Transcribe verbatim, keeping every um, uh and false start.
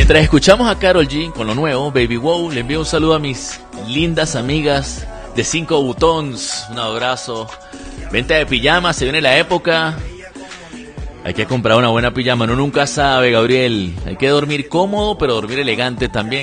Mientras escuchamos a Karol G con lo nuevo, Baby Wow, le envío un saludo a mis lindas amigas de Cinco Botons. Un abrazo. Venta de pijamas, se viene la época. Hay que comprar una buena pijama, uno nunca sabe, Gabriel. Hay que dormir cómodo, pero dormir elegante también.